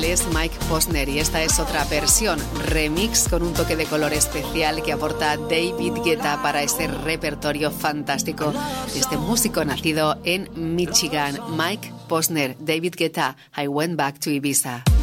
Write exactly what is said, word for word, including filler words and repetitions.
es Mike Posner y esta es otra versión, remix con un toque de color especial que aporta David Guetta para este repertorio fantástico de este músico nacido en Michigan, Mike Posner. David Guetta, I Went Back to Ibiza.